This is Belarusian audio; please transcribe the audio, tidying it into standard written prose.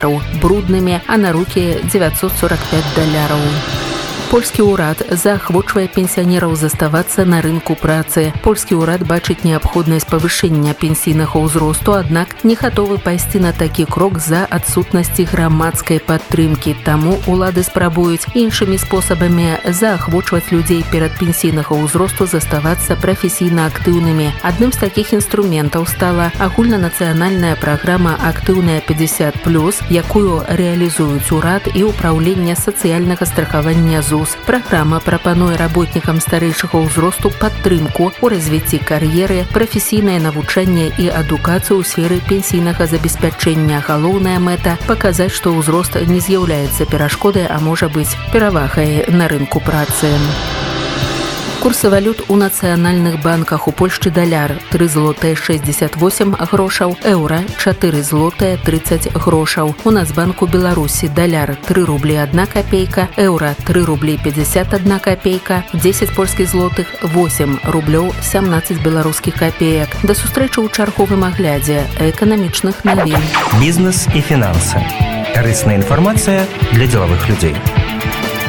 бруднымі, а на рукі $945. Польскі ўрад заахвочвае пенсіянераў заставацца на рынку працы. Польскі ўрад бачыць неабходнасць павышэння пенсійнага ўзросту, аднак не гатовы пайсці на такі крок з-за адсутнасці грамадскай падтрымкі. Таму улады спрабуюць іншымі спосабамі заахвочваць людзей перадпенсійнага ўзросту заставацца прафесійна актыўнымі. Адным з такіх інструментаў стала агульнанацыянальная праграма «Актыўная 50+», якую рэалізуюць урад і ўпраўленне сацыяльнага страхавання ЗУС. Праграма прапануе работнікам старэйшага ўзросту падтрымку ў развіцці кар'еры, прафесійнае навучанне і адукацыю ў сферы пенсійнага забеспячэння. Галоўная мэта – паказаць, што ўзрост не з'яўляецца перашкодай, а можа быць перавагай на рынку працы. Курсы валют у нацыянальных банках. У Польшчы даляр 3 злотыя 68 грошаў, еўра 4 злотыя 30 грошаў. У Нацбанку Беларусі даляр 3 рублі 1 копейка, еўра 3 рублі 51 копейка, 10 польскіх злотых 8 рублёў 17 беларускіх копеек. Да сустрэчы ў чарговым аглядзе эканамічных навін. Бізнес і фінансы. Карысная інфармацыя для дзелавых людзей.